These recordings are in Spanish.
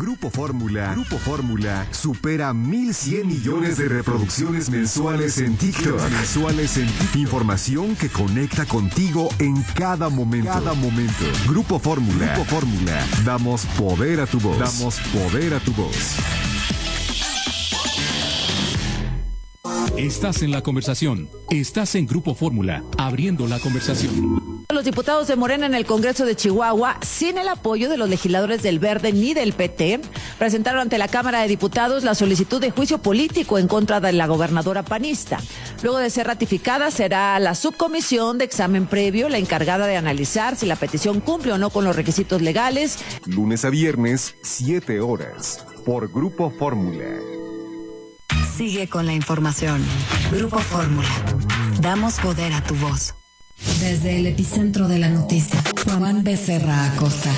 Grupo Fórmula supera 1,100 millones de reproducciones mensuales en TikTok. Información que conecta contigo en cada momento. Grupo Fórmula. Damos poder a tu voz. Estás en la conversación. Estás en Grupo Fórmula, abriendo la conversación. Los diputados de Morena en el Congreso de Chihuahua, sin el apoyo de los legisladores del Verde ni del PT, presentaron ante la Cámara de Diputados la solicitud de juicio político en contra de la gobernadora panista. Luego de ser ratificada, será la subcomisión de examen previo la encargada de analizar si la petición cumple o no con los requisitos legales. Lunes a viernes, 7 horas, por Grupo Fórmula. Sigue con la información. Grupo Fórmula. Damos poder a tu voz. Desde el epicentro de la noticia, Juan Becerra Acosta.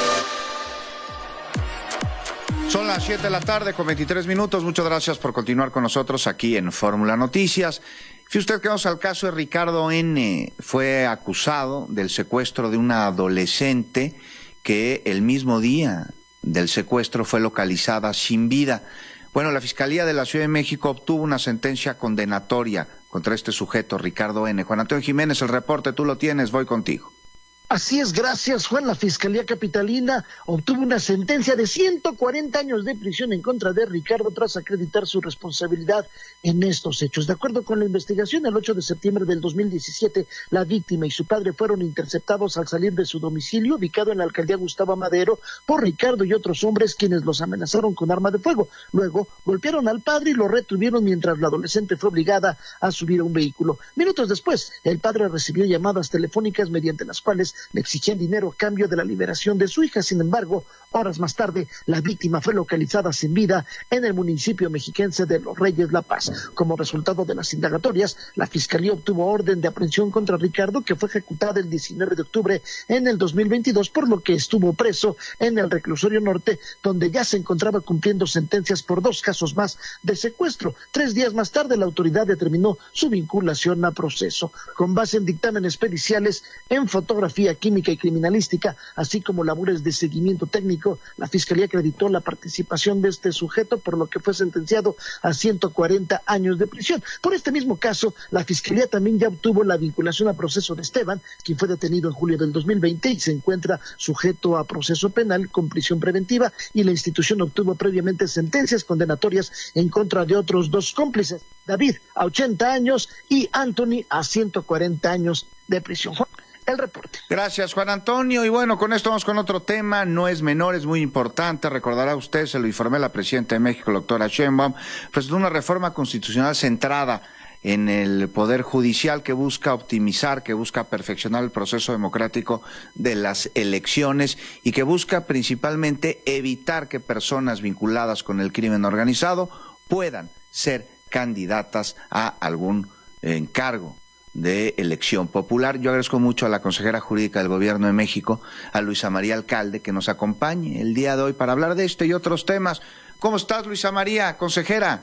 Son las 7 de la tarde con 23 minutos. Muchas gracias por continuar con nosotros aquí en Fórmula Noticias. Fíjese usted que vamos al caso de Ricardo N. Fue acusado del secuestro de una adolescente que el mismo día del secuestro fue localizada sin vida. Bueno, la Fiscalía de la Ciudad de México obtuvo una sentencia condenatoria contra este sujeto, Ricardo N. Juan Antonio Jiménez, el reporte tú lo tienes, voy contigo. Así es, gracias, Juan. La Fiscalía Capitalina obtuvo una sentencia de 140 años de prisión en contra de Ricardo tras acreditar su responsabilidad en estos hechos. De acuerdo con la investigación, el 8 de septiembre del 2017, la víctima y su padre fueron interceptados al salir de su domicilio, ubicado en la alcaldía Gustavo Madero, por Ricardo y otros hombres quienes los amenazaron con arma de fuego. Luego, golpearon al padre y lo retuvieron mientras la adolescente fue obligada a subir a un vehículo. Minutos después, el padre recibió llamadas telefónicas mediante las cuales le exigían dinero a cambio de la liberación de su hija. Sin embargo, horas más tarde, la víctima fue localizada sin vida en el municipio mexiquense de Los Reyes La Paz. Como resultado de las indagatorias, la Fiscalía obtuvo orden de aprehensión contra Ricardo, que fue ejecutada el 19 de octubre en el 2022, por lo que estuvo preso en el Reclusorio Norte, donde ya se encontraba cumpliendo sentencias por 2 casos más de secuestro. 3 días más tarde, la autoridad determinó su vinculación a proceso. Con base en dictámenes periciales, en fotografía, química y criminalística, así como labores de seguimiento técnico, la Fiscalía acreditó la participación de este sujeto, por lo que fue sentenciado a 140 años de prisión. Por este mismo caso, la Fiscalía también ya obtuvo la vinculación a proceso de Esteban, quien fue detenido en julio del 2020 y se encuentra sujeto a proceso penal con prisión preventiva, y la institución obtuvo previamente sentencias condenatorias en contra de otros 2 cómplices, David a 80 años y Anthony a 140 años de prisión. El reporte. Gracias, Juan Antonio. Y bueno, con esto vamos con otro tema, no es menor, es muy importante. Recordará usted, se lo informé la presidenta de México, la doctora Sheinbaum, presentó una reforma constitucional centrada en el Poder Judicial que busca optimizar, que busca perfeccionar el proceso democrático de las elecciones y que busca principalmente evitar que personas vinculadas con el crimen organizado puedan ser candidatas a algún encargo de elección popular. Yo agradezco mucho a la consejera jurídica del Gobierno de México, a Luisa María Alcalde, que nos acompañe el día de hoy para hablar de este y otros temas. ¿Cómo estás, Luisa María, consejera?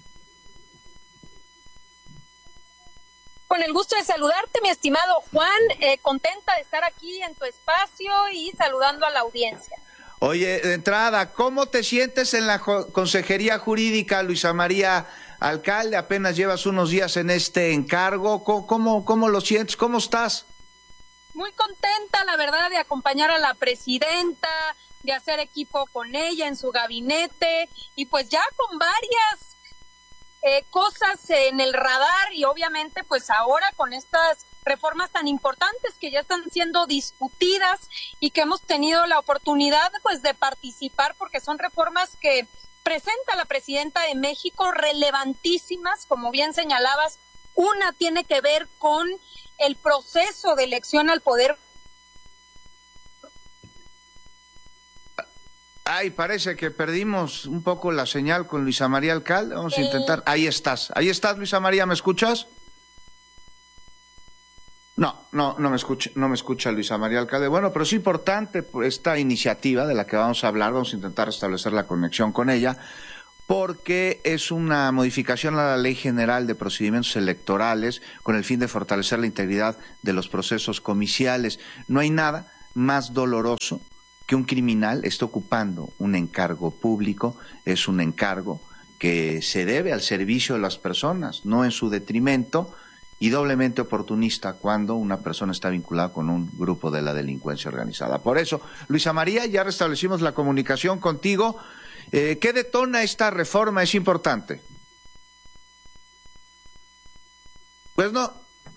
Con el gusto de saludarte, mi estimado Juan, contenta de estar aquí en tu espacio y saludando a la audiencia. Oye, de entrada, ¿cómo te sientes en la consejería jurídica, Luisa María Alcalde? Apenas llevas unos días en este encargo. ¿Cómo lo sientes? ¿Cómo estás? Muy contenta, la verdad, de acompañar a la presidenta, de hacer equipo con ella en su gabinete y pues ya con varias cosas en el radar y obviamente pues ahora con estas reformas tan importantes que ya están siendo discutidas y que hemos tenido la oportunidad pues de participar, porque son reformas que presenta la presidenta de México relevantísimas, como bien señalabas. Una tiene que ver con el proceso de elección al poder. Ay, parece que perdimos un poco la señal con Luisa María Alcalde. Vamos a intentar. Ahí estás, Luisa María, ¿me escuchas? No me escucha Luisa María Alcalde. Bueno, pero es importante esta iniciativa de la que vamos a hablar, vamos a intentar restablecer la conexión con ella, porque es una modificación a la Ley General de Procedimientos Electorales con el fin de fortalecer la integridad de los procesos comiciales. No hay nada más doloroso que un criminal esté ocupando un encargo público, es un encargo que se debe al servicio de las personas, no en su detrimento, y doblemente oportunista cuando una persona está vinculada con un grupo de la delincuencia organizada. Por eso, Luisa María, ya restablecimos la comunicación contigo. ¿Qué detona esta reforma? Es importante. Pues no,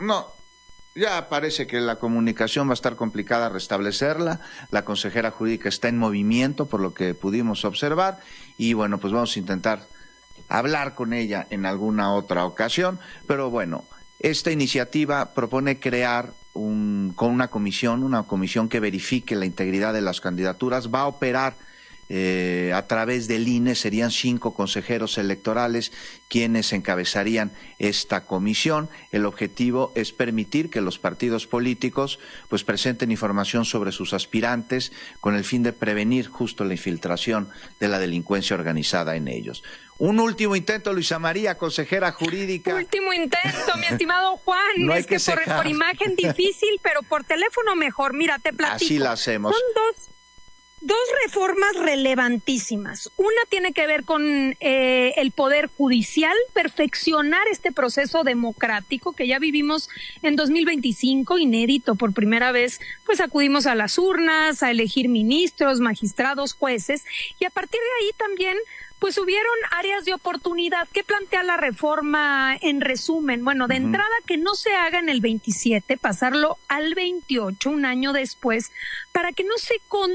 ya parece que la comunicación va a estar complicada restablecerla. La consejera jurídica está en movimiento, por lo que pudimos observar, y bueno, pues vamos a intentar hablar con ella en alguna otra ocasión, pero bueno, esta iniciativa propone crear con una comisión que verifique la integridad de las candidaturas. Va a operar a través del INE, serían 5 consejeros electorales quienes encabezarían esta comisión. El objetivo es permitir que los partidos políticos pues presenten información sobre sus aspirantes con el fin de prevenir justo la infiltración de la delincuencia organizada en ellos. Un último intento, Luisa María, consejera jurídica. Último intento, mi estimado Juan. No hay es que por imagen difícil, pero por teléfono mejor. Mira, te platico. Así la hacemos. Son dos reformas relevantísimas. Una tiene que ver con el Poder Judicial, perfeccionar este proceso democrático que ya vivimos en 2025, inédito. Por primera vez, pues acudimos a las urnas, a elegir ministros, magistrados, jueces, y a partir de ahí también pues hubieron áreas de oportunidad. ¿Qué plantea la reforma en resumen? Bueno, de entrada que no se haga en el 27, pasarlo al 28, un año después, para que no se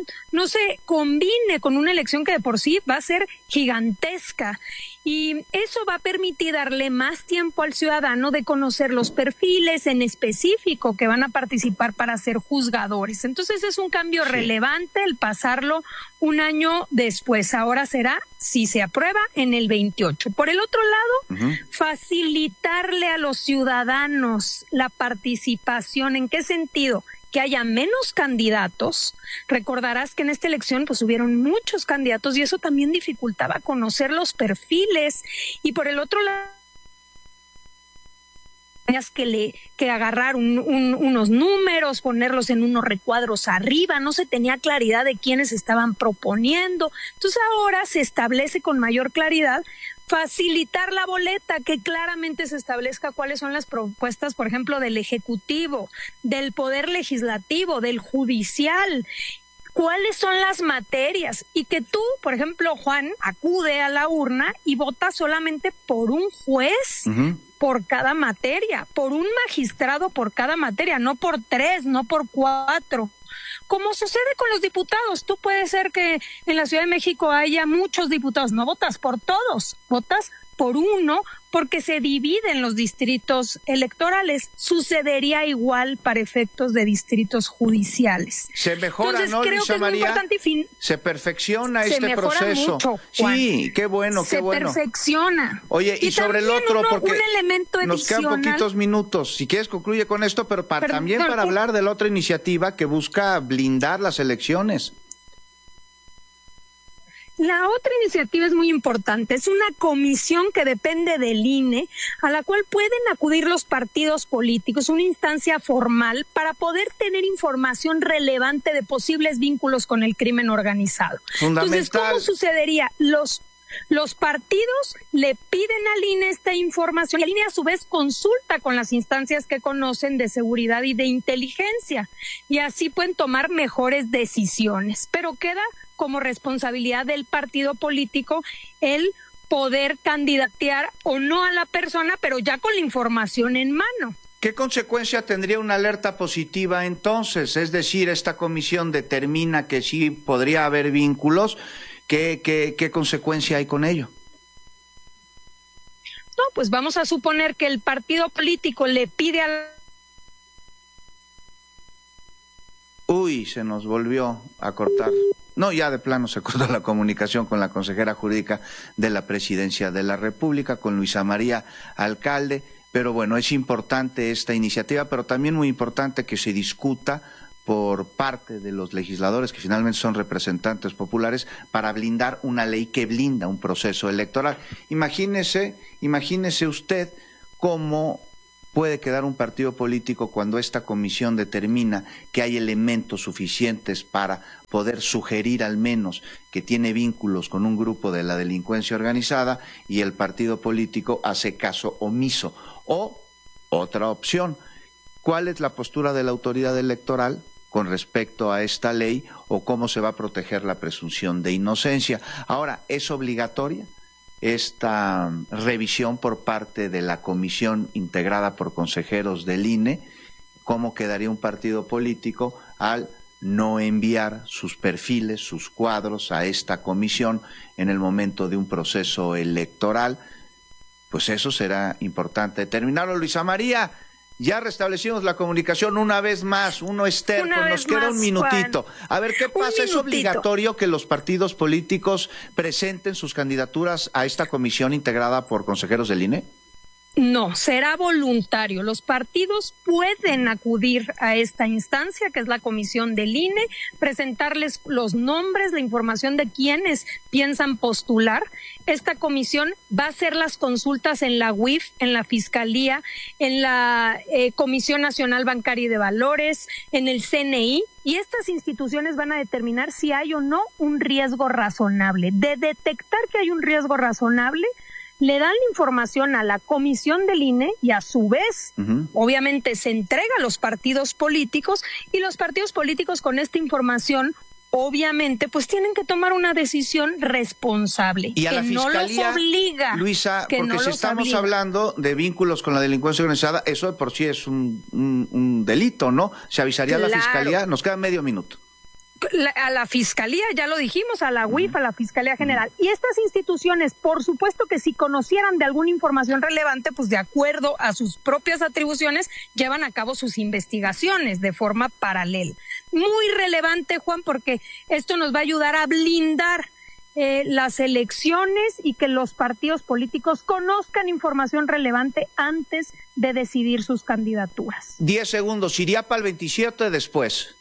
combine con una elección que de por sí va a ser gigantesca. Y eso va a permitir darle más tiempo al ciudadano de conocer los perfiles en específico que van a participar para ser juzgadores. Entonces es un cambio relevante el pasarlo un año después. Ahora será, si se aprueba, en el 28. Por el otro lado, facilitarle a los ciudadanos la participación. ¿En qué sentido? Que haya menos candidatos. Recordarás que en esta elección pues hubieron muchos candidatos y eso también dificultaba conocer los perfiles. Y por el otro lado, tenías que agarrar unos números, ponerlos en unos recuadros arriba, no se tenía claridad de quiénes estaban proponiendo. Entonces ahora se establece con mayor claridad facilitar la boleta, que claramente se establezca cuáles son las propuestas, por ejemplo, del Ejecutivo, del Poder Legislativo, del Judicial, cuáles son las materias, y que tú, por ejemplo, Juan, acude a la urna y vota solamente por un juez por cada materia, por un magistrado por cada materia, no por 3, no por 4. Como sucede con los diputados, tú puede ser que en la Ciudad de México haya muchos diputados, no votas por todos, votas por uno, porque se dividen los distritos electorales. Sucedería igual para efectos de distritos judiciales. Se mejora, entonces, ¿no, creo Luisa que María? Se perfecciona este proceso. Mucho, Juan. Sí, qué bueno, qué bueno. Se perfecciona. Oye, y sobre el otro, porque un elemento nos quedan poquitos minutos. Si quieres, concluye con esto, pero también para hablar de la otra iniciativa que busca blindar las elecciones. La otra iniciativa es muy importante, es una comisión que depende del INE, a la cual pueden acudir los partidos políticos, una instancia formal para poder tener información relevante de posibles vínculos con el crimen organizado. Entonces, ¿cómo sucedería? Los partidos le piden al INE esta información y el INE a su vez consulta con las instancias que conocen de seguridad y de inteligencia y así pueden tomar mejores decisiones, pero queda como responsabilidad del partido político el poder candidatear o no a la persona, pero ya con la información en mano. ¿Qué consecuencia tendría una alerta positiva entonces? Es decir, esta comisión determina que sí podría haber vínculos. ¿Qué consecuencia hay con ello? No, pues vamos a suponer que el partido político le pide al... Uy, se nos volvió a cortar. No, ya de plano se cortó la comunicación con la consejera jurídica de la Presidencia de la República, con Luisa María Alcalde. Pero bueno, es importante esta iniciativa, pero también muy importante que se discuta por parte de los legisladores, que finalmente son representantes populares, para blindar una ley que blinda un proceso electoral. Imagínese usted cómo puede quedar un partido político cuando esta comisión determina que hay elementos suficientes para poder sugerir al menos que tiene vínculos con un grupo de la delincuencia organizada y el partido político hace caso omiso? O otra opción, ¿cuál es la postura de la autoridad electoral con respecto a esta ley o cómo se va a proteger la presunción de inocencia? Ahora, ¿es obligatoria esta revisión por parte de la comisión integrada por consejeros del INE? ¿Cómo quedaría un partido político al no enviar sus perfiles, sus cuadros a esta comisión en el momento de un proceso electoral? Pues eso será importante determinarlo. Luisa María, ya restablecimos la comunicación una vez más, uno es terco, nos queda un minutito. Juan. A ver, ¿qué pasa? ¿Es obligatorio que los partidos políticos presenten sus candidaturas a esta comisión integrada por consejeros del INE? No, será voluntario. Los partidos pueden acudir a esta instancia, que es la comisión del INE, presentarles los nombres, la información de quienes piensan postular. Esta comisión va a hacer las consultas en la UIF, en la Fiscalía, en la Comisión Nacional Bancaria y de Valores, en el CNI, y estas instituciones van a determinar si hay o no un riesgo razonable. De detectar que hay un riesgo razonable, le dan la información a la comisión del INE y a su vez, obviamente, se entrega a los partidos políticos, y los partidos políticos con esta información, obviamente, pues tienen que tomar una decisión responsable. Y a la Fiscalía, no los obliga, Luisa, porque no si estamos obliga. Hablando de vínculos con la delincuencia organizada, eso de por sí es un delito, ¿no? Se avisaría a la Fiscalía, nos queda medio minuto. A la Fiscalía, ya lo dijimos, a la UIF, a la Fiscalía General. Y estas instituciones, por supuesto que si conocieran de alguna información relevante, pues de acuerdo a sus propias atribuciones, llevan a cabo sus investigaciones de forma paralela. Muy relevante, Juan, porque esto nos va a ayudar a blindar las elecciones y que los partidos políticos conozcan información relevante antes de decidir sus candidaturas. 10 segundos, ¿iría para el 27 después?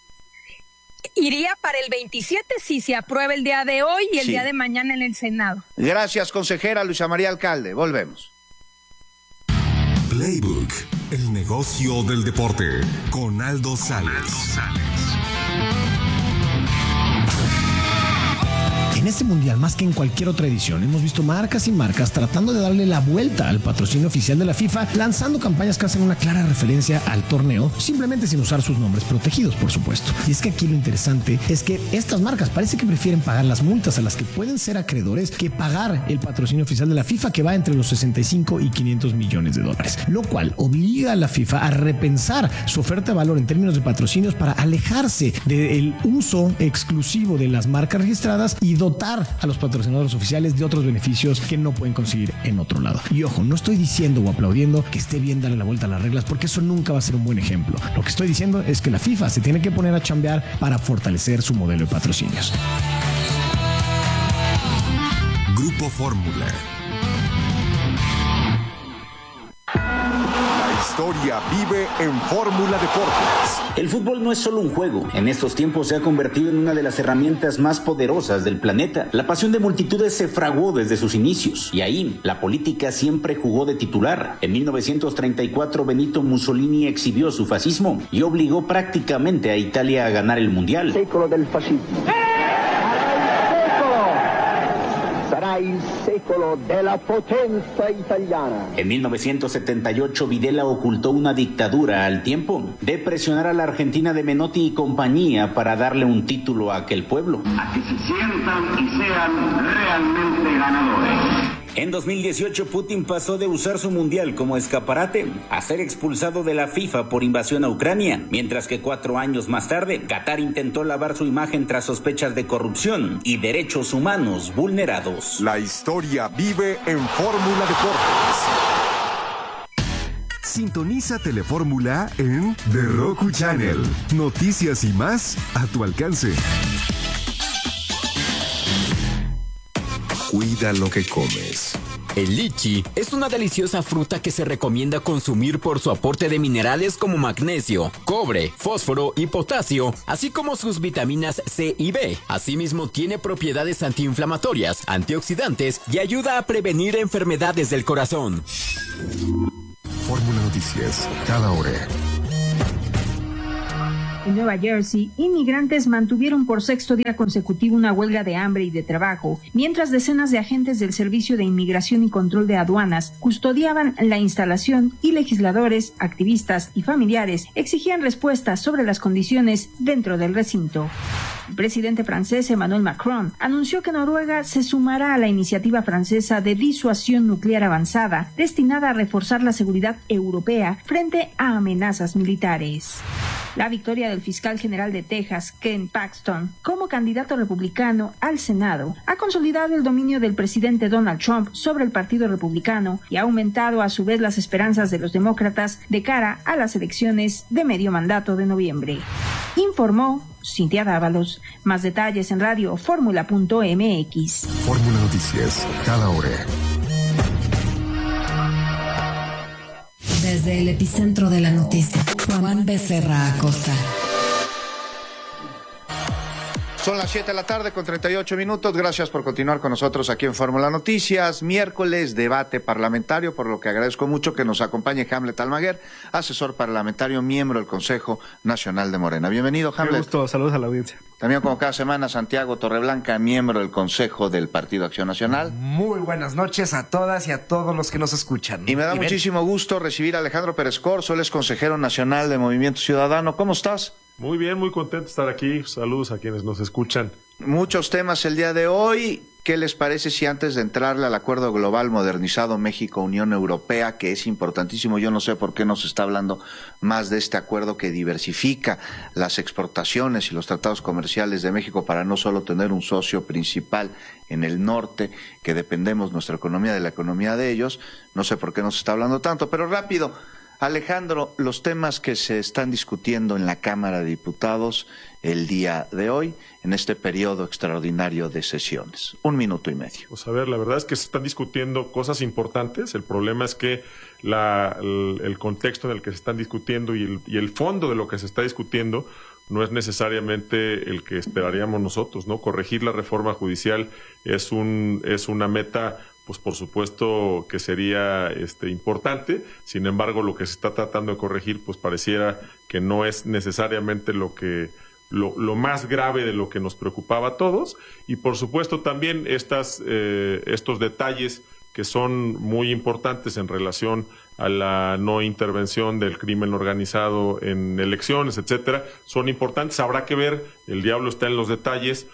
Iría para el 27 si se aprueba el día de hoy y el día de mañana en el Senado. Gracias, consejera Luisa María Alcalde. Volvemos. Playbook, el negocio del deporte, con Aldo Sales. En este mundial, más que en cualquier otra edición, hemos visto marcas y marcas tratando de darle la vuelta al patrocinio oficial de la FIFA, lanzando campañas que hacen una clara referencia al torneo, simplemente sin usar sus nombres protegidos, por supuesto. Y es que aquí lo interesante es que estas marcas parece que prefieren pagar las multas a las que pueden ser acreedores que pagar el patrocinio oficial de la FIFA, que va entre los 65 y 500 millones de dólares, lo cual obliga a la FIFA a repensar su oferta de valor en términos de patrocinios para alejarse del uso exclusivo de las marcas registradas y dotar a los patrocinadores oficiales de otros beneficios que no pueden conseguir en otro lado. Y ojo, no estoy diciendo o aplaudiendo que esté bien darle la vuelta a las reglas, porque eso nunca va a ser un buen ejemplo. Lo que estoy diciendo es que la FIFA se tiene que poner a chambear para fortalecer su modelo de patrocinios. Grupo Fórmula. La historia vive en Fórmula Deportes. El fútbol no es solo un juego. En estos tiempos se ha convertido en una de las herramientas más poderosas del planeta. La pasión de multitudes se fraguó desde sus inicios. Y ahí, la política siempre jugó de titular. En 1934, Benito Mussolini exhibió su fascismo y obligó prácticamente a Italia a ganar el Mundial. Secolo del fascismo. Sarà il secolo della potenza italiana. En 1978, Videla ocultó una dictadura al tiempo de presionar a la Argentina de Menotti y compañía para darle un título a aquel pueblo. A que se sientan y sean realmente ganadores. En 2018, Putin pasó de usar su mundial como escaparate a ser expulsado de la FIFA por invasión a Ucrania, mientras que 4 años más tarde, Qatar intentó lavar su imagen tras sospechas de corrupción y derechos humanos vulnerados. La historia vive en Fórmula Deportes. Sintoniza Telefórmula en The Roku Channel. Noticias y más a tu alcance. Cuida lo que comes. El lichi es una deliciosa fruta que se recomienda consumir por su aporte de minerales como magnesio, cobre, fósforo y potasio, así como sus vitaminas C y B. Asimismo, tiene propiedades antiinflamatorias, antioxidantes y ayuda a prevenir enfermedades del corazón. Fórmula Noticias, cada hora. En Nueva Jersey, inmigrantes mantuvieron por sexto día consecutivo una huelga de hambre y de trabajo, mientras decenas de agentes del Servicio de Inmigración y Control de Aduanas custodiaban la instalación y legisladores, activistas y familiares exigían respuestas sobre las condiciones dentro del recinto. El presidente francés Emmanuel Macron anunció que Noruega se sumará a la iniciativa francesa de disuasión nuclear avanzada, destinada a reforzar la seguridad europea frente a amenazas militares. La victoria del fiscal general de Texas, Ken Paxton, como candidato republicano al Senado, ha consolidado el dominio del presidente Donald Trump sobre el Partido Republicano y ha aumentado a su vez las esperanzas de los demócratas de cara a las elecciones de medio mandato de noviembre. Informó Cintia Dávalos. Más detalles en radioformula.mx. Fórmula Noticias, cada hora. Desde el epicentro de la noticia, Juan Becerra Acosta. Son las 7 de la tarde con 38 minutos. Gracias por continuar con nosotros aquí en Fórmula Noticias. Miércoles, debate parlamentario, por lo que agradezco mucho que nos acompañe Hamlet Almaguer, asesor parlamentario, miembro del Consejo Nacional de Morena. Bienvenido, Hamlet. Qué gusto, saludos a la audiencia. También, como cada semana, Santiago Torreblanca, miembro del Consejo del Partido Acción Nacional. Muy buenas noches a todas y a todos los que nos escuchan. Y me da muchísimo gusto recibir a Alejandro Pérez Corzo, él es consejero nacional de Movimiento Ciudadano. ¿Cómo estás? Muy bien, muy contento de estar aquí. Saludos a quienes nos escuchan. Muchos temas el día de hoy. ¿Qué les parece si antes de entrarle al Acuerdo Global Modernizado México-Unión Europea, que es importantísimo, yo no sé por qué no se está hablando más de este acuerdo que diversifica las exportaciones y los tratados comerciales de México para no solo tener un socio principal en el norte, que dependemos nuestra economía de la economía de ellos? No sé por qué no se está hablando tanto, pero rápido. Alejandro, los temas que se están discutiendo en la Cámara de Diputados el día de hoy, en este periodo extraordinario de sesiones. 1 minuto y medio. Pues a ver, la verdad es que se están discutiendo cosas importantes. El problema es que el contexto en el que se están discutiendo y el fondo de lo que se está discutiendo no es necesariamente el que esperaríamos nosotros, ¿no? Corregir la reforma judicial es una meta, pues por supuesto que sería importante. Sin embargo, lo que se está tratando de corregir, pues pareciera que no es necesariamente lo más grave de lo que nos preocupaba a todos. Y por supuesto también estos detalles que son muy importantes en relación a la no intervención del crimen organizado en elecciones, etcétera, son importantes. Habrá que ver, el diablo está en los detalles,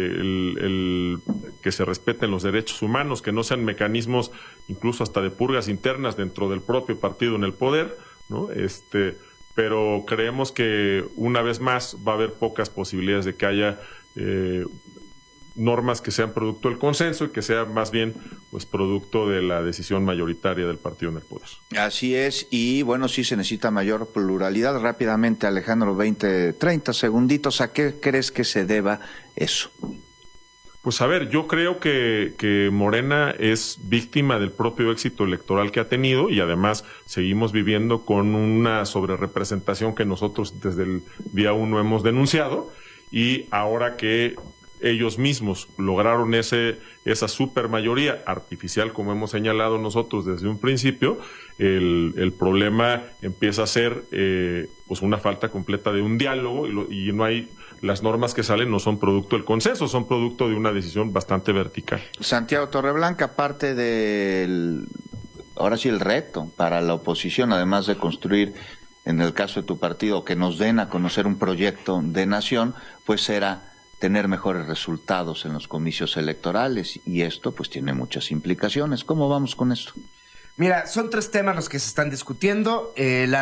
que se respeten los derechos humanos, que no sean mecanismos incluso hasta de purgas internas dentro del propio partido en el poder, ¿no? Pero creemos que una vez más va a haber pocas posibilidades de que haya normas que sean producto del consenso y que sea más bien pues producto de la decisión mayoritaria del partido en el poder. Así es, y bueno, sí se necesita mayor pluralidad. Rápidamente, Alejandro, 30 segunditos, ¿a qué crees que se deba eso? Pues a ver, yo creo que Morena es víctima del propio éxito electoral que ha tenido y además seguimos viviendo con una sobrerepresentación que nosotros desde el día 1 hemos denunciado, y ahora que ellos mismos lograron esa supermayoría artificial, como hemos señalado nosotros desde un principio, el problema empieza a ser pues una falta completa de un diálogo y no hay, las normas que salen no son producto del consenso, son producto de una decisión bastante vertical. Santiago Torreblanca, parte ahora sí el reto para la oposición, además de construir, en el caso de tu partido, que nos den a conocer un proyecto de nación, pues será tener mejores resultados en los comicios electorales, y esto pues tiene muchas implicaciones. ¿Cómo vamos con esto? Mira, son 3 temas los que se están discutiendo. La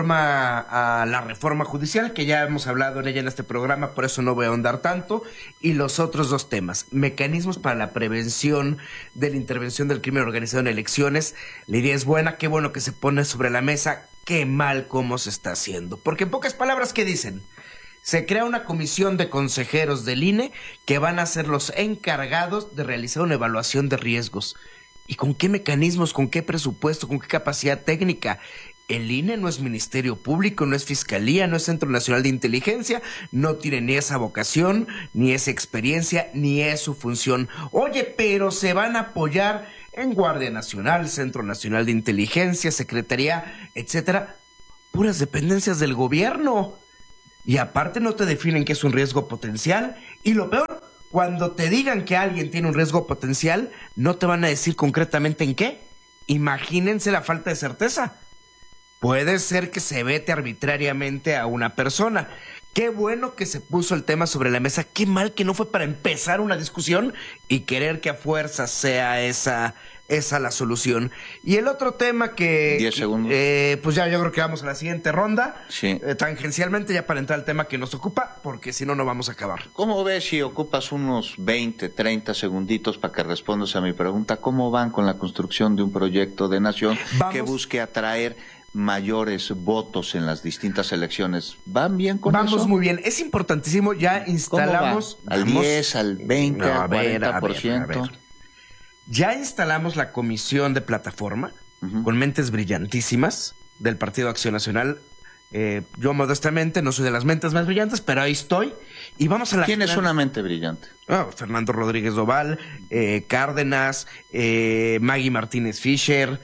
reforma judicial, que ya hemos hablado en ella en este programa, por eso no voy a ahondar tanto, y los otros 2 temas: mecanismos para la prevención de la intervención del crimen organizado en elecciones. La idea es buena, qué bueno que se pone sobre la mesa, qué mal cómo se está haciendo. Porque en pocas palabras, ¿qué dicen? Se crea una comisión de consejeros del INE que van a ser los encargados de realizar una evaluación de riesgos. ¿Y con qué mecanismos, con qué presupuesto, con qué capacidad técnica? El INE no es Ministerio Público, no es Fiscalía, no es Centro Nacional de Inteligencia, no tiene ni esa vocación, ni esa experiencia, ni es su función. Oye, pero se van a apoyar en Guardia Nacional, Centro Nacional de Inteligencia, Secretaría, etcétera, puras dependencias del gobierno. Y aparte no te definen que es un riesgo potencial. Y lo peor, cuando te digan que alguien tiene un riesgo potencial, no te van a decir concretamente en qué. Imagínense la falta de certeza. Puede ser que se vete arbitrariamente a una persona. Qué bueno que se puso el tema sobre la mesa. Qué mal que no fue para empezar una discusión y querer que a fuerza sea esa la solución. Y el otro tema que... 10 segundos. Pues ya yo creo que vamos a la siguiente ronda. Sí. Tangencialmente ya para entrar al tema que nos ocupa, porque si no, no vamos a acabar. ¿Cómo ves si ocupas unos 20, 30 segunditos para que respondas a mi pregunta? ¿Cómo van con la construcción de un proyecto de nación que busque atraer mayores votos en las distintas elecciones? ¿Van bien con eso? Vamos muy bien. Es importantísimo, ya instalamos... ¿Al 10, al 20, al 40%? A ver. Ya instalamos la comisión de plataforma con mentes brillantísimas del Partido Acción Nacional. Yo modestamente no soy de las mentes más brillantes, pero ahí estoy. Y vamos a la... ¿Quién es una mente brillante? Fernando Rodríguez Doval, Cárdenas, Maggie Martínez Fisher...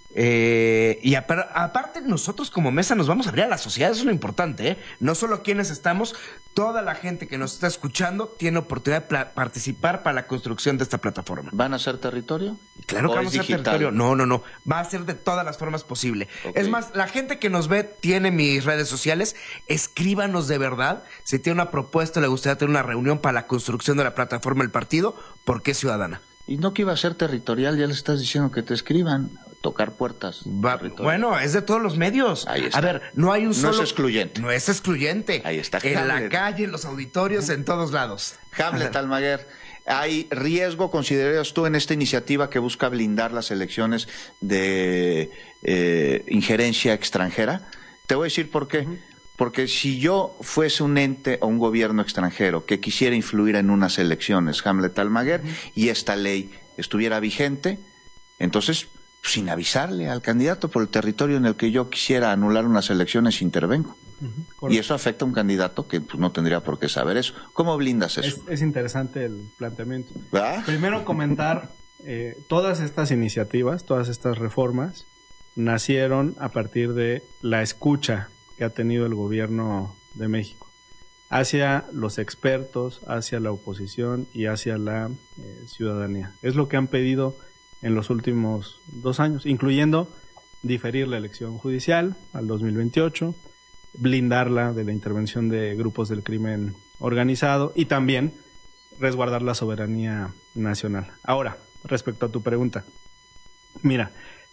y aparte nosotros como mesa nos vamos a abrir a la sociedad, eso es lo importante, ¿eh? No solo quienes estamos, toda la gente que nos está escuchando tiene oportunidad de participar para la construcción de esta plataforma. ¿Van a ser territorio? Claro que vamos a ser territorio. No, va a ser de todas las formas posible. Okay. Es más, la gente que nos ve tiene mis redes sociales, escríbanos de verdad, si tiene una propuesta, le gustaría tener una reunión para la construcción de la plataforma del partido, porque es ciudadana. Y no que iba a ser territorial, ya le estás diciendo que te escriban, tocar puertas. Bueno, es de todos los medios. Ahí está. A ver, no hay un solo... No es excluyente. No es excluyente. Ahí está. En Hamlet. La calle, en los auditorios, en todos lados. Hamlet Almaguer, ¿hay riesgo, considerarías tú, en esta iniciativa que busca blindar las elecciones de injerencia extranjera? Te voy a decir por qué. Porque si yo fuese un ente o un gobierno extranjero que quisiera influir en unas elecciones, Hamlet Almaguer, y esta ley estuviera vigente, entonces, sin avisarle al candidato por el territorio en el que yo quisiera anular unas elecciones, intervengo. Y eso afecta a un candidato que pues, no tendría por qué saber eso. ¿Cómo blindas eso? Es interesante el planteamiento. ¿Ah? Primero comentar, todas estas iniciativas, todas estas reformas, nacieron a partir de la escucha que ha tenido el gobierno de México hacia los expertos, hacia la oposición y hacia la ciudadanía. Es lo que han pedido en los últimos 2 años, incluyendo diferir la elección judicial al 2028, blindarla de la intervención de grupos del crimen organizado y también resguardar la soberanía nacional. Ahora, respecto a tu pregunta, mira,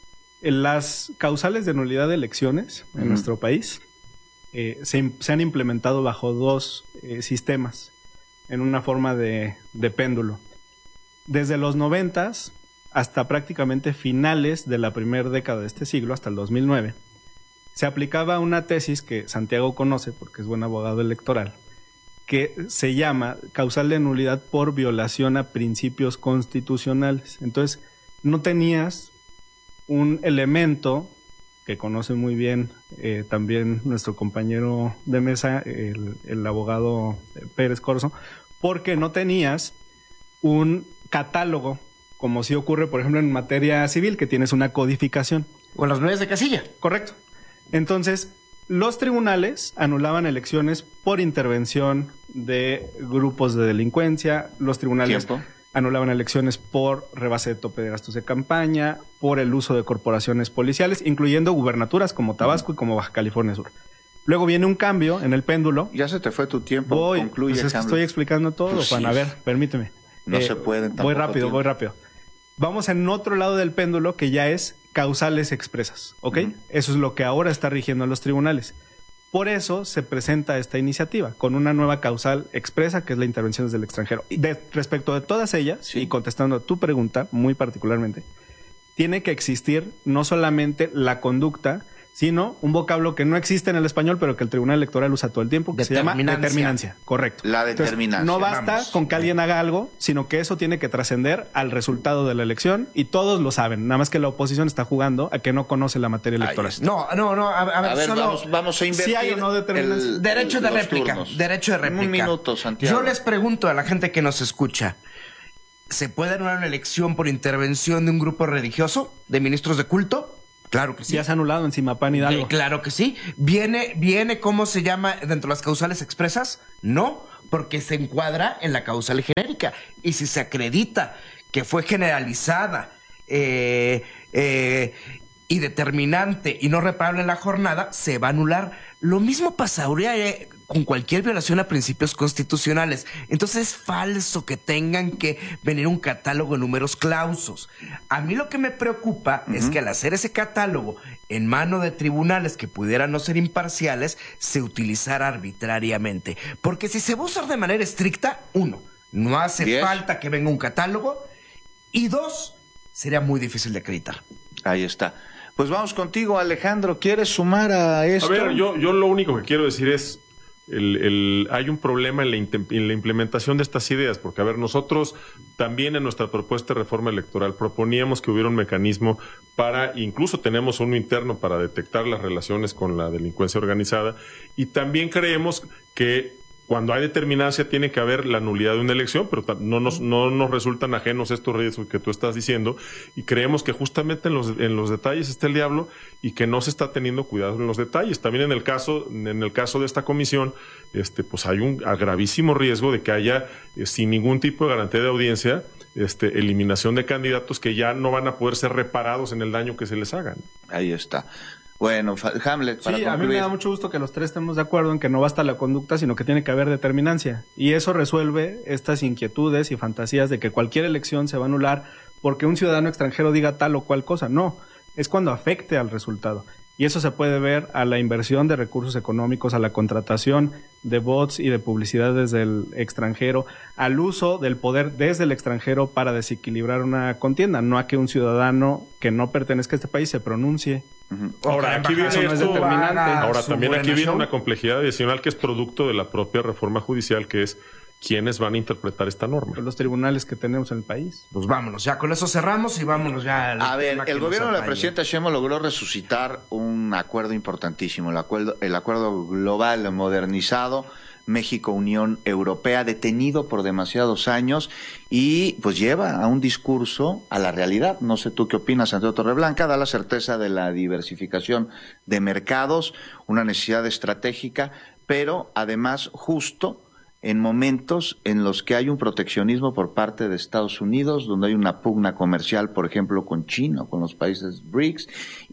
las causales de nulidad de elecciones en nuestro país se han implementado bajo 2 sistemas, en una forma de péndulo. Desde los 90s hasta prácticamente finales de la primera década de este siglo, hasta el 2009, se aplicaba una tesis que Santiago conoce porque es buen abogado electoral, que se llama causal de nulidad por violación a principios constitucionales. Entonces, no tenías un elemento que conoce muy bien también nuestro compañero de mesa, el abogado Pérez Corzo, porque no tenías un catálogo, como sí ocurre, por ejemplo, en materia civil, que tienes una codificación. O en las 9 de casilla. Correcto. Entonces, los tribunales anulaban elecciones por intervención de grupos de delincuencia, los tribunales anulaban elecciones por rebase de tope de gastos de campaña, por el uso de corporaciones policiales, incluyendo gubernaturas como Tabasco y como Baja California Sur. Luego viene un cambio en el péndulo. Ya se te fue tu tiempo. Concluye, pues es que estoy explicando todo, pues Juan. Sí. A ver, permíteme. No se pueden tampoco. Voy rápido. Vamos en otro lado del péndulo, que ya es causales expresas, ¿ok? Eso es lo que ahora está rigiendo a los tribunales. Por eso se presenta esta iniciativa, con una nueva causal expresa, que es la intervención desde el extranjero. Respecto de todas ellas, y contestando a tu pregunta muy particularmente, tiene que existir no solamente la conducta, sino un vocablo que no existe en el español, pero que el Tribunal Electoral usa todo el tiempo, que se llama determinancia. Correcto. La determinancia. Entonces, no basta con que alguien haga algo, sino que eso tiene que trascender al resultado de la elección, y todos lo saben. Nada más que la oposición está jugando a que no conoce la materia electoral. No. A ver, solo vamos a invertir. Si hay o no determinancia. Derecho de réplica. Un minuto, Santiago. Yo les pregunto a la gente que nos escucha, ¿Se puede anular una elección por intervención de un grupo religioso, de ministros de culto? Claro que sí. Ya se ha anulado en Zimapán Hidalgo. Claro que sí. ¿Viene cómo se llama dentro de las causales expresas? No, porque se encuadra en la causal genérica. Y si se acredita que fue generalizada y determinante y no reparable en la jornada, se va a anular. Lo mismo pasaría con cualquier violación a principios constitucionales. Entonces es falso que tengan que venir un catálogo de números clausos. A mí lo que me preocupa es que al hacer ese catálogo en mano de tribunales que pudieran no ser imparciales, se utilizara arbitrariamente. Porque si se va a usar de manera estricta, 1, no hace falta que venga un catálogo, y 2, sería muy difícil de acreditar. Ahí está. Pues vamos contigo, Alejandro. ¿Quieres sumar a esto? A ver, yo lo único que quiero decir es hay un problema en la implementación de estas ideas, porque, a ver, nosotros también en nuestra propuesta de reforma electoral proponíamos que hubiera un mecanismo para, incluso tenemos uno interno para detectar las relaciones con la delincuencia organizada, y también creemos que cuando hay determinancia tiene que haber la nulidad de una elección, pero no nos resultan ajenos estos riesgos que tú estás diciendo, y creemos que justamente en los detalles está el diablo y que no se está teniendo cuidado en los detalles. También en el caso de esta comisión, pues hay un gravísimo riesgo de que haya, sin ningún tipo de garantía de audiencia, eliminación de candidatos que ya no van a poder ser reparados en el daño que se les hagan. Ahí está. Bueno, Hamlet, para concluir. A mí me da mucho gusto que los tres estemos de acuerdo en que no basta la conducta, sino que tiene que haber determinancia. Y eso resuelve estas inquietudes y fantasías de que cualquier elección se va a anular porque un ciudadano extranjero diga tal o cual cosa. No, es cuando afecte al resultado. Y eso se puede ver a la inversión de recursos económicos, a la contratación de bots y de publicidad desde el extranjero, al uso del poder desde el extranjero para desequilibrar una contienda, no a que un ciudadano que no pertenezca a este país se pronuncie. Ahora, aquí viene también aquí viene una complejidad adicional que es producto de la propia reforma judicial, que es quiénes van a interpretar esta norma. Los tribunales que tenemos en el país. Pues vámonos, ya con eso cerramos y vámonos ya. A ver, el gobierno de la presidenta Sheinbaum logró resucitar un acuerdo importantísimo, el acuerdo global modernizado México-Unión Europea, detenido por demasiados años, y pues lleva a un discurso a la realidad. No sé tú qué opinas, Santiago Torreblanca. Da la certeza de la diversificación de mercados, una necesidad estratégica, pero además justo en momentos en los que hay un proteccionismo por parte de Estados Unidos, donde hay una pugna comercial, por ejemplo, con China o con los países BRICS,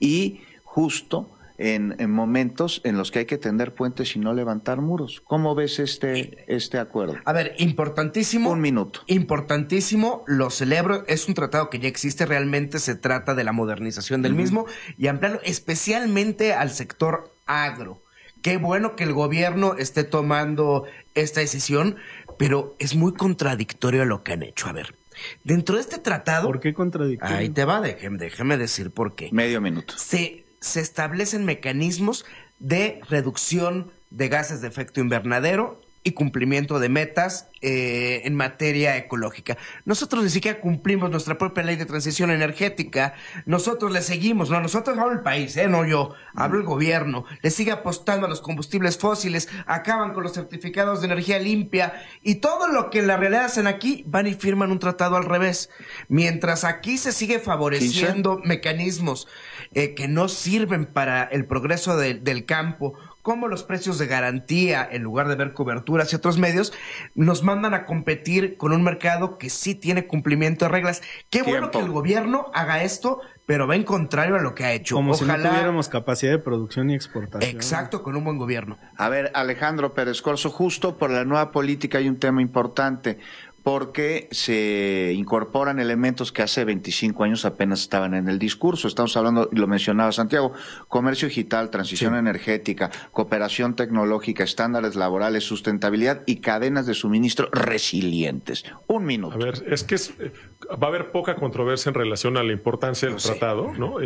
y justo en momentos en los que hay que tender puentes y no levantar muros. ¿Cómo ves este acuerdo? A ver, importantísimo. Un minuto. Importantísimo, lo celebro. Es un tratado que ya existe, realmente se trata de la modernización del mismo y ampliarlo especialmente al sector agro. Qué bueno que el gobierno esté tomando esta decisión, pero es muy contradictorio lo que han hecho. A ver, dentro de este tratado... ¿Por qué contradictorio? Ahí te va, déjeme decir por qué. Medio minuto. Se establecen mecanismos de reducción de gases de efecto invernadero y cumplimiento de metas en materia ecológica. Nosotros ni siquiera cumplimos nuestra propia ley de transición energética. Nosotros le seguimos, no, nosotros hablo el país, no yo, hablo el gobierno. Le sigue apostando a los combustibles fósiles, acaban con los certificados de energía limpia y todo lo que en la realidad hacen aquí, van y firman un tratado al revés. Mientras aquí se sigue favoreciendo mecanismos que no sirven para el progreso del campo, como los precios de garantía, en lugar de ver coberturas y otros medios, nos mandan a competir con un mercado que sí tiene cumplimiento de reglas. Qué bueno que el gobierno haga esto, pero va en contrario a lo que ha hecho. Como si no tuviéramos capacidad de producción y exportación. Exacto, con un buen gobierno. A ver, Alejandro Pérez Corzo, justo por la nueva política hay un tema importante, porque se incorporan elementos que hace 25 años apenas estaban en el discurso. Estamos hablando, lo mencionaba Santiago, comercio digital, transición energética, cooperación tecnológica, estándares laborales, sustentabilidad y cadenas de suministro resilientes. Un minuto. A ver, es que va a haber poca controversia en relación a la importancia del tratado, ¿no?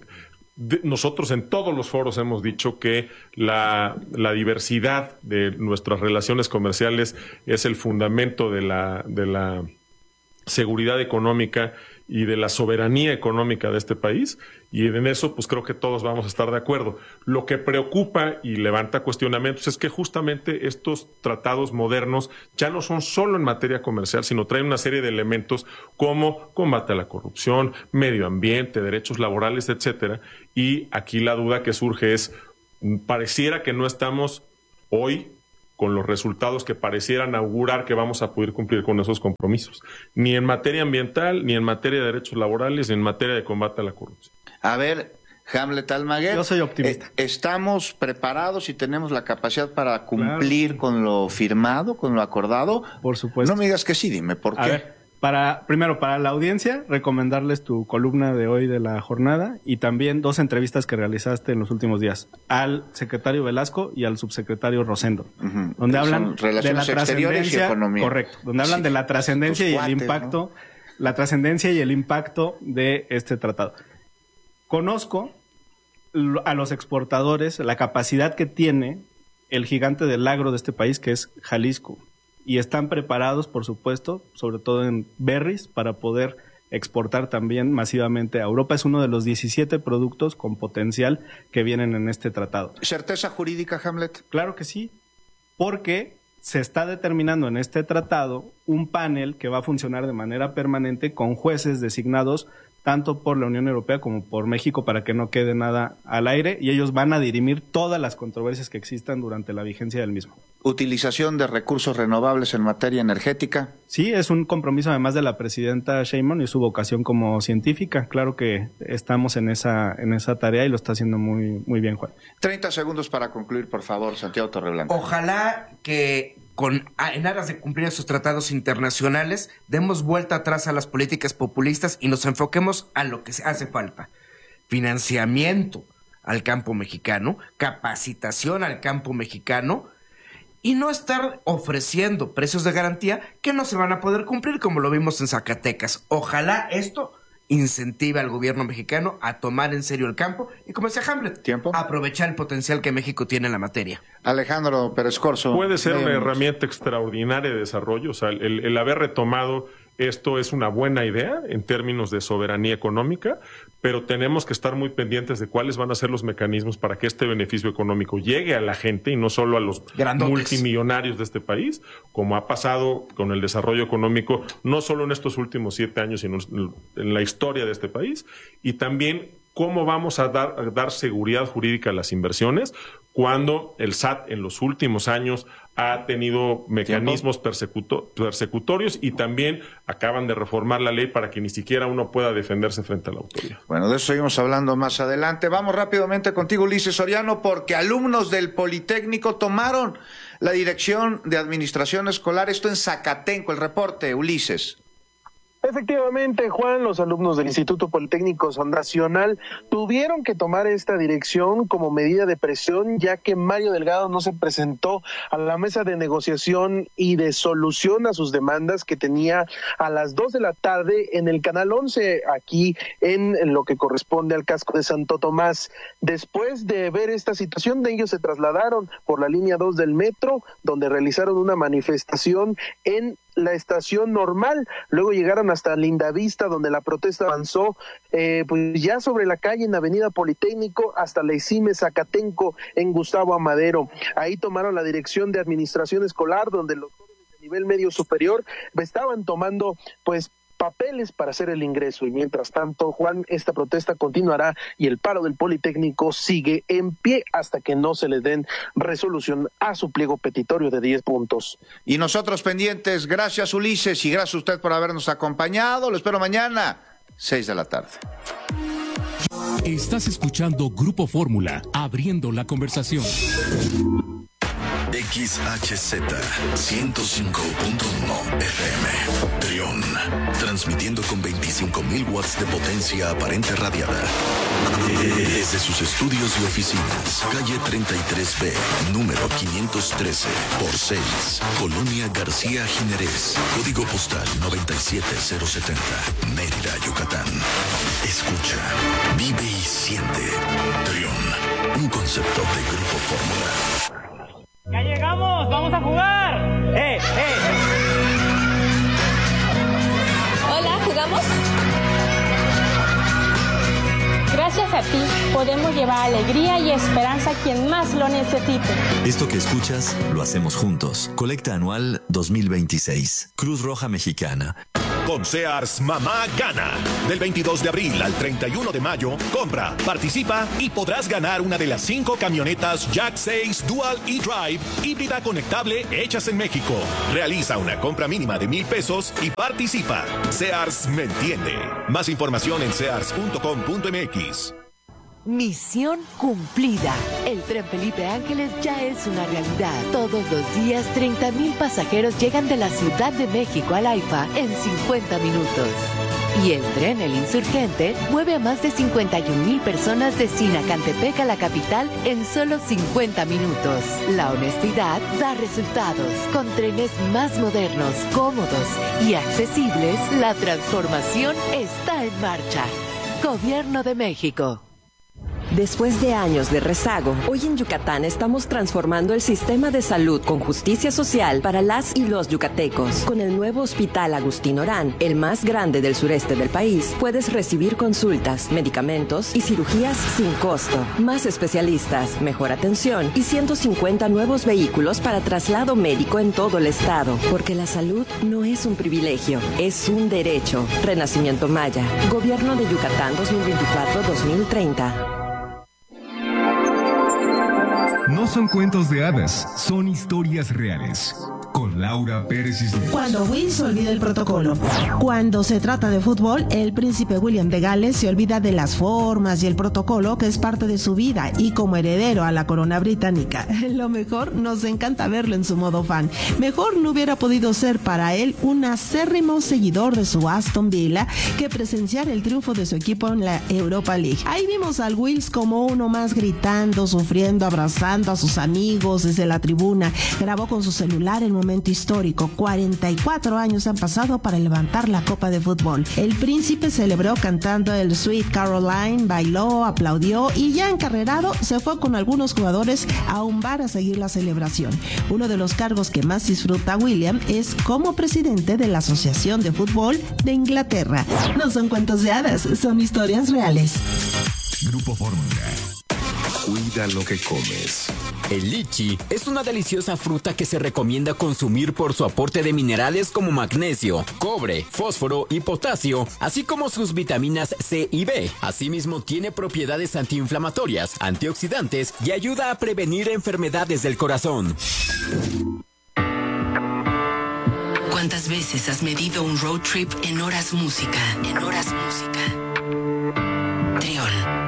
Nosotros en todos los foros hemos dicho que la diversidad de nuestras relaciones comerciales es el fundamento de la seguridad económica y de la soberanía económica de este país, y en eso pues creo que todos vamos a estar de acuerdo. Lo que preocupa y levanta cuestionamientos es que justamente estos tratados modernos ya no son solo en materia comercial, sino traen una serie de elementos como combate a la corrupción, medio ambiente, derechos laborales, etcétera, y aquí la duda que surge es, pareciera que no estamos hoy con los resultados que parecieran augurar que vamos a poder cumplir con esos compromisos, ni en materia ambiental, ni en materia de derechos laborales, ni en materia de combate a la corrupción. A ver, Hamlet Almaguer, yo soy optimista. ¿Estamos preparados y tenemos la capacidad para cumplir con lo firmado, con lo acordado? Por supuesto. No me digas que sí, dime por qué. A ver, primero, para la audiencia, recomendarles tu columna de hoy de la jornada y también 2 entrevistas que realizaste en los últimos días, al secretario Velasco y al subsecretario Rosendo, donde hablan de la trascendencia, correcto, donde hablan de la trascendencia y el impacto, ¿no? La trascendencia y el impacto de este tratado. Conozco a los exportadores, la capacidad que tiene el gigante del agro de este país, que es Jalisco. Y están preparados, por supuesto, sobre todo en berries, para poder exportar también masivamente a Europa. Es uno de los 17 productos con potencial que vienen en este tratado. ¿Certeza jurídica, Hamlet? Claro que sí, porque se está determinando en este tratado un panel que va a funcionar de manera permanente con jueces designados tanto por la Unión Europea como por México, para que no quede nada al aire, y ellos van a dirimir todas las controversias que existan durante la vigencia del mismo. ¿Utilización de recursos renovables en materia energética? Sí, es un compromiso además de la presidenta Sheinbaum y su vocación como científica. Claro que estamos en esa tarea y lo está haciendo muy, muy bien, Juan. 30 segundos para concluir, por favor, Santiago Torreblanca. Ojalá que en aras de cumplir esos tratados internacionales, demos vuelta atrás a las políticas populistas y nos enfoquemos a lo que hace falta. Financiamiento al campo mexicano, capacitación al campo mexicano, y no estar ofreciendo precios de garantía que no se van a poder cumplir, como lo vimos en Zacatecas. Ojalá esto incentive al gobierno mexicano a tomar en serio el campo y, como decía Hamlet, aprovechar el potencial que México tiene en la materia. Alejandro Pérez Corzo. Puede ser una herramienta extraordinaria de desarrollo. O sea, el haber retomado esto es una buena idea en términos de soberanía económica, pero tenemos que estar muy pendientes de cuáles van a ser los mecanismos para que este beneficio económico llegue a la gente y no solo a los multimillonarios de este país, como ha pasado con el desarrollo económico, no solo en estos últimos 7 años, sino en la historia de este país, y también cómo vamos a dar seguridad jurídica a las inversiones cuando el SAT en los últimos años ha tenido mecanismos persecutorios y también acaban de reformar la ley para que ni siquiera uno pueda defenderse frente a la autoridad. Bueno, de eso seguimos hablando más adelante. Vamos rápidamente contigo, Ulises Soriano, porque alumnos del Politécnico tomaron la dirección de administración escolar, esto en Zacatenco. El reporte, Ulises. Efectivamente, Juan, los alumnos del Instituto Politécnico Nacional tuvieron que tomar esta dirección como medida de presión, ya que Mario Delgado no se presentó a la mesa de negociación y de solución a sus demandas que tenía a las 2 de la tarde en el Canal 11, aquí en lo que corresponde al casco de Santo Tomás. Después de ver esta situación, ellos se trasladaron por la línea 2 del metro, donde realizaron una manifestación en la estación Normal. Luego llegaron hasta Lindavista, donde la protesta avanzó pues ya sobre la calle en Avenida Politécnico hasta la ICIME Zacatenco en Gustavo Amadero. Ahí tomaron la dirección de administración escolar, donde los jóvenes de nivel medio superior estaban tomando pues papeles para hacer el ingreso. Y mientras tanto, Juan, esta protesta continuará y el paro del Politécnico sigue en pie hasta que no se le den resolución a su pliego petitorio de 10 puntos. Y nosotros pendientes. Gracias, Ulises, y gracias a usted por habernos acompañado. Lo espero mañana, 6 de la tarde. Estás escuchando Grupo Fórmula, abriendo la conversación. XHZ 105.1 FM Trión, transmitiendo con 25.000 watts de potencia aparente radiada desde sus estudios y oficinas, calle 33B, número 513 por 6, Colonia García Jiménez, código postal 97070, Mérida, Yucatán. Escucha, vive y siente. Trión, un concepto de Grupo Fórmula. ¡Ya llegamos! ¡Vamos a jugar! a ti, podemos llevar alegría y esperanza a quien más lo necesite. Esto que escuchas, lo hacemos juntos. Colecta anual 2026. Cruz Roja Mexicana. Con Sears, mamá gana. Del 22 de abril al 31 de mayo, compra, participa y podrás ganar una de las 5 camionetas Jack 6 Dual e-Drive híbrida conectable hechas en México. Realiza una compra mínima de $1,000 y participa. Sears me entiende. Más información en sears.com.mx. Misión cumplida. El tren Felipe Ángeles ya es una realidad. Todos los días 30,000 pasajeros llegan de la Ciudad de México al AIFA en 50 minutos. Y el tren El Insurgente mueve a más de 51,000 personas de Sinacantepec a la capital en solo 50 minutos. La honestidad da resultados. Con trenes más modernos, cómodos y accesibles, la transformación está en marcha. Gobierno de México. Después de años de rezago, hoy en Yucatán estamos transformando el sistema de salud con justicia social para las y los yucatecos. Con el nuevo Hospital Agustín Orán, el más grande del sureste del país, puedes recibir consultas, medicamentos y cirugías sin costo. Más especialistas, mejor atención y 150 nuevos vehículos para traslado médico en todo el estado. Porque la salud no es un privilegio, es un derecho. Renacimiento Maya, Gobierno de Yucatán 2024-2030. No son cuentos de hadas, son historias reales. Con Laura Pérez Cisneros. Cuando Will se olvida el protocolo. Cuando se trata de fútbol, el príncipe William de Gales se olvida de las formas y el protocolo que es parte de su vida y como heredero a la corona británica. Lo mejor, nos encanta verlo en su modo fan. Mejor no hubiera podido ser para él un acérrimo seguidor de su Aston Villa que presenciar el triunfo de su equipo en la Europa League. Ahí vimos al Wills como uno más gritando, sufriendo, abrazando a sus amigos desde la tribuna. Grabó con su celular el momento histórico. 44 años han pasado para levantar la copa de fútbol. El príncipe celebró cantando el Sweet Caroline, bailó, aplaudió y ya encarrerado se fue con algunos jugadores a un bar a seguir la celebración. Uno de los cargos que más disfruta William es como presidente de la Asociación de Fútbol de Inglaterra. No son cuentos de hadas, son historias reales. Grupo Fórmula. Cuida lo que comes. El lichi es una deliciosa fruta que se recomienda consumir por su aporte de minerales como magnesio, cobre, fósforo y potasio, así como sus vitaminas C y B. Asimismo, tiene propiedades antiinflamatorias, antioxidantes y ayuda a prevenir enfermedades del corazón. ¿Cuántas veces has medido un road trip en horas música? Trión.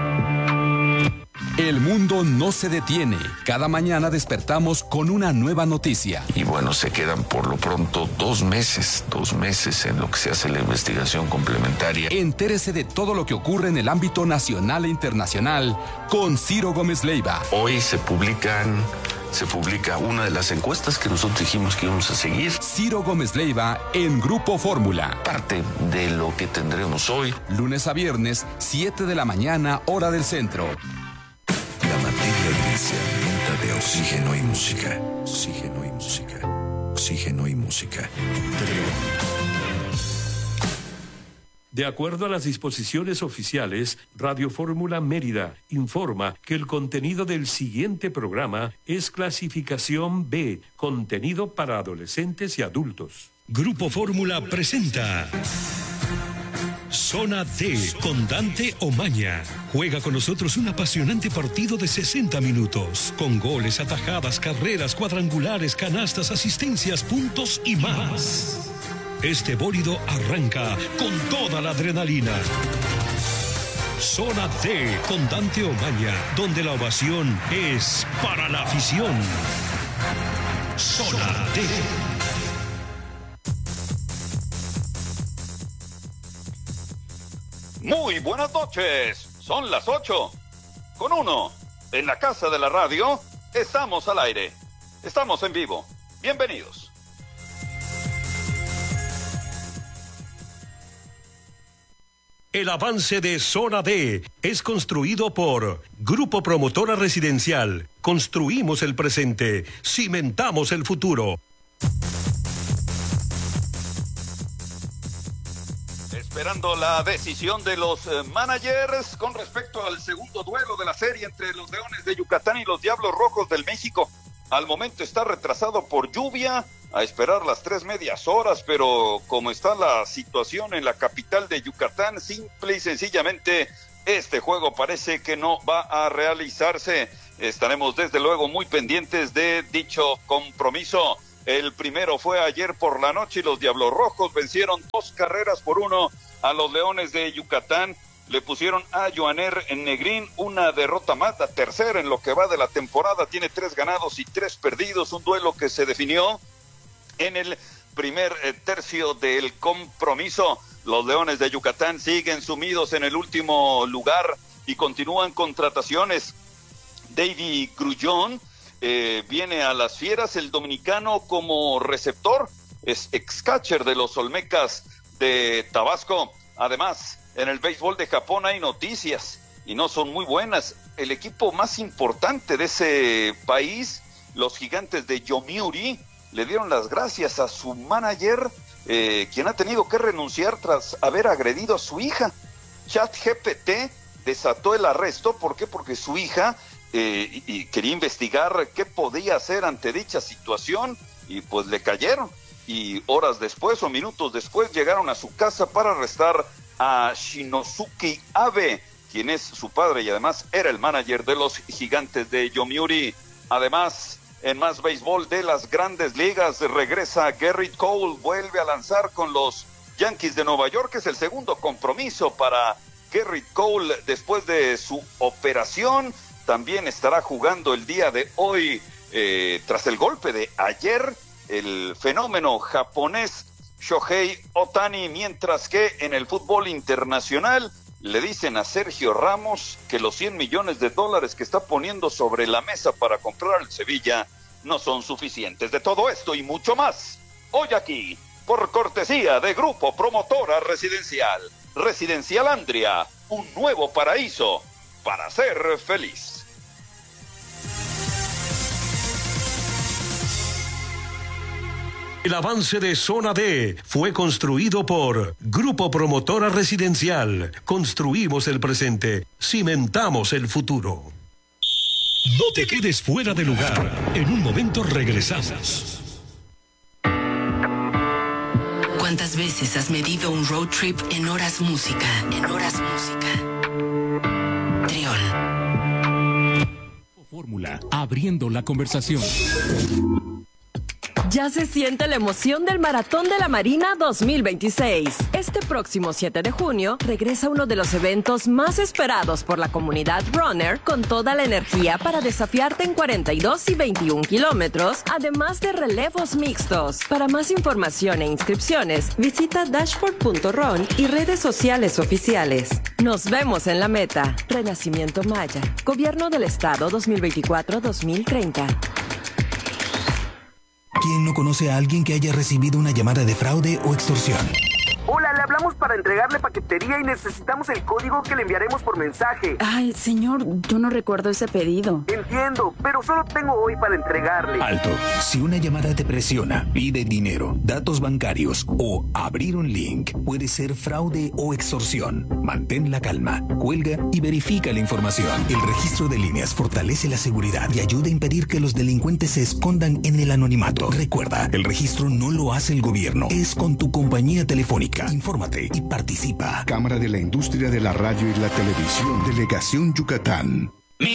El mundo no se detiene. Cada mañana despertamos con una nueva noticia. Y bueno, se quedan por lo pronto 2 meses en lo que se hace la investigación complementaria. Entérese de todo lo que ocurre en el ámbito nacional e internacional con Ciro Gómez Leiva. Hoy se publica una de las encuestas que nosotros dijimos que íbamos a seguir. Ciro Gómez Leiva en Grupo Fórmula. Parte de lo que tendremos hoy. Lunes a viernes, 7 de la mañana, hora del centro. La materia gris se alimenta de oxígeno y música. Oxígeno y música. Oxígeno y música. De acuerdo a las disposiciones oficiales, Radio Fórmula Mérida informa que el contenido del siguiente programa es clasificación B, contenido para adolescentes y adultos. Grupo Fórmula presenta Zona D con Dante Omaña. Juega con nosotros un apasionante partido de 60 minutos, con goles, atajadas, carreras, cuadrangulares, canastas, asistencias, puntos y más. Este bólido arranca con toda la adrenalina. Zona D con Dante Omaña, donde la ovación es para la afición. Zona D. Muy buenas noches, son las 8:01. En la casa de la radio, estamos al aire. Estamos en vivo. Bienvenidos. El avance de Zona D es construido por Grupo Promotora Residencial. Construimos el presente, cimentamos el futuro. Esperando la decisión de los managers con respecto al segundo duelo de la serie entre los Leones de Yucatán y los Diablos Rojos del México. Al momento está retrasado por lluvia, a esperar las 3 horas, pero como está la situación en la capital de Yucatán, simple y sencillamente este juego parece que no va a realizarse. Estaremos desde luego muy pendientes de dicho compromiso. El primero fue ayer por la noche y los Diablos Rojos vencieron 2-1 a los Leones de Yucatán. Le pusieron a Joaner Negrín una derrota más, la tercera en lo que va de la temporada. Tiene 3 ganados y 3 perdidos, un duelo que se definió en el primer tercio del compromiso. Los Leones de Yucatán siguen sumidos en el último lugar y continúan contrataciones. David Grullón viene a las Fieras, el dominicano, como receptor, es ex-catcher de los Olmecas de Tabasco. Además, en el béisbol de Japón hay noticias y no son muy buenas. El equipo más importante de ese país, los Gigantes de Yomiuri, le dieron las gracias a su manager, quien ha tenido que renunciar tras haber agredido a su hija. ChatGPT desató el arresto. ¿Por qué? Porque su hija y quería investigar qué podía hacer ante dicha situación y pues le cayeron. Y horas después o minutos después llegaron a su casa para arrestar a Shinosuke Abe, quien es su padre y además era el manager de los Gigantes de Yomiuri. Además, en más béisbol de las Grandes Ligas, regresa Gerrit Cole, vuelve a lanzar con los Yankees de Nueva York. Es el segundo compromiso para Gerrit Cole después de su operación. También estará jugando el día de hoy, tras el golpe de ayer, el fenómeno japonés Shohei Ohtani, mientras que en el fútbol internacional le dicen a Sergio Ramos que los $100 millones que está poniendo sobre la mesa para comprar al Sevilla no son suficientes. De todo esto y mucho más, hoy aquí, por cortesía de Grupo Promotora Residencial, Residencial Andria, un nuevo paraíso para ser feliz. El avance de Zona D fue construido por Grupo Promotora Residencial. Construimos el presente, cimentamos el futuro. No te quedes fuera de lugar. En un momento regresamos. ¿Cuántas veces has medido un road trip en horas música? Trión. Fórmula, abriendo la conversación. Ya se siente la emoción del Maratón de la Marina 2026. Este próximo 7 de junio regresa uno de los eventos más esperados por la comunidad runner, con toda la energía para desafiarte en 42 y 21 kilómetros, además de relevos mixtos. Para más información e inscripciones, visita dashboard.run y redes sociales oficiales. Nos vemos en la meta. Renacimiento Maya. Gobierno del Estado 2024-2030. ¿Quién no conoce a alguien que haya recibido una llamada de fraude o extorsión? Hola, le hablamos para entregarle paquetería y necesitamos el código que le enviaremos por mensaje. Ay, señor, yo no recuerdo ese pedido. Entiendo, pero solo tengo hoy para entregarle. Alto. Si una llamada te presiona, pide dinero, datos bancarios o abrir un link, puede ser fraude o extorsión. Mantén la calma, cuelga y verifica la información. El registro de líneas fortalece la seguridad y ayuda a impedir que los delincuentes se escondan en el anonimato. Recuerda, el registro no lo hace el gobierno, es con tu compañía telefónica. Infórmate y participa. Cámara de la Industria de la Radio y la Televisión, Delegación Yucatán.